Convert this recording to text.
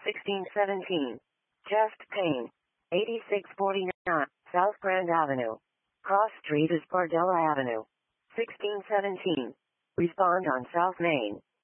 1617. Chest pain. 8649. South Grand Avenue. Cross Street is Bardella Avenue. 1617. Respond on South Main.